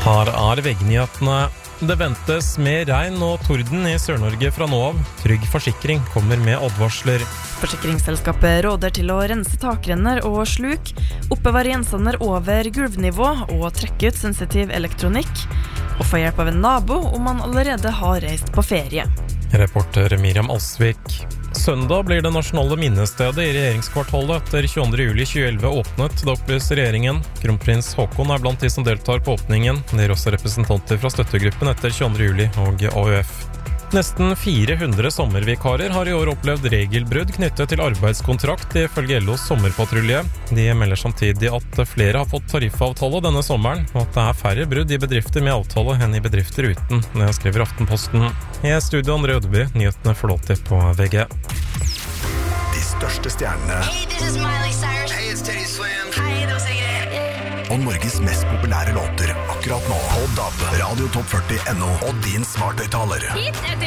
Her VG-nyhetene. Det ventes mer regn og torden i Sør-Norge fra nå av. Trygg Forsikring kommer med advarsler. Forsikringsselskapet råder til å rense takrenner og sluk, oppbevare gjenstander over gulvnivå og trekke ut sensitiv elektronikk, og få hjelp av en nabo om man allerede har reist på ferie. Reporter Miriam Alsvik. Søndag blir det nasjonale minnestedet i regjeringskvartalet etter 22. juli 2011 åpnet. Det opplyser regjeringen. Kronprins Håkon er blant de som deltar på åpningen. Det er også representanter fra støttegruppen etter 22. juli og AUF. Nesten 400 sommervikarer har i år opplevd regelbrudd knyttet til arbeidskontrakt ifølge LOs sommerpatrulje. De melder samtidig at flere har fått tariffavtale denne sommeren, og at det er færre brudd i bedrifter med avtale enn i bedrifter uten. Det skriver Aftenposten. I studio André Ødeby, nyhetene får lov til på VG. De største stjernene. Hey, this is Miley Cyrus. Hey, it's Teddy Swims. Hei, det var Sigrid. Og Norges mest populære låter akkurat nå. På DAB, Radio Top 40 NO og din smarthøyttaler.